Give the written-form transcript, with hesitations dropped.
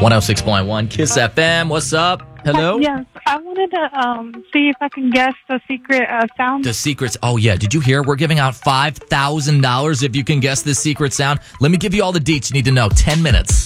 106.1 Kiss FM. What's up? Hello? Yes, I wanted to see if I can guess the secret sound. The secrets. Oh, yeah. Did you hear? We're giving out $5,000 if you can guess this secret sound. Let me give you all the deets you need to know. 10 minutes.